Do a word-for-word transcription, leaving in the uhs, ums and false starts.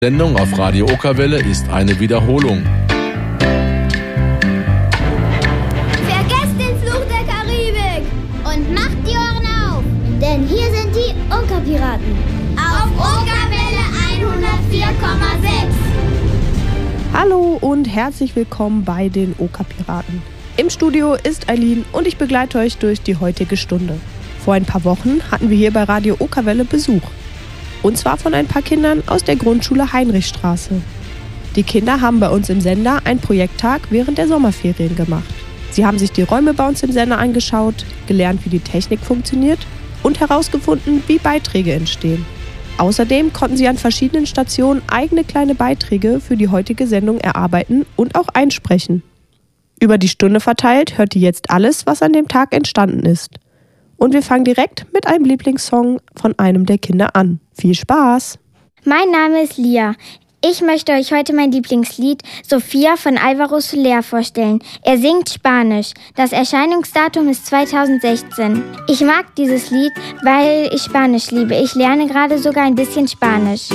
Sendung auf Radio Okerwelle ist eine Wiederholung. Vergesst den Fluch der Karibik und macht die Ohren auf, denn hier sind die Okerpiraten auf Okerwelle hundertvier Komma sechs. Hallo und herzlich willkommen bei den Okerpiraten. Im Studio ist Eileen und ich begleite euch durch die heutige Stunde. Vor ein paar Wochen hatten wir hier bei Radio Okerwelle Besuch. Und zwar von ein paar Kindern aus der Grundschule Heinrichstraße. Die Kinder haben bei uns im Sender einen Projekttag während der Sommerferien gemacht. Sie haben sich die Räume bei uns im Sender angeschaut, gelernt, wie die Technik funktioniert und herausgefunden, wie Beiträge entstehen. Außerdem konnten sie an verschiedenen Stationen eigene kleine Beiträge für die heutige Sendung erarbeiten und auch einsprechen. Über die Stunde verteilt hört ihr jetzt alles, was an dem Tag entstanden ist. Und wir fangen direkt mit einem Lieblingssong von einem der Kinder an. Viel Spaß! Mein Name ist Lia. Ich möchte euch heute mein Lieblingslied Sophia von Alvaro Soler vorstellen. Er singt Spanisch. Das Erscheinungsdatum ist zweitausendsechzehn. Ich mag dieses Lied, weil ich Spanisch liebe. Ich lerne gerade sogar ein bisschen Spanisch.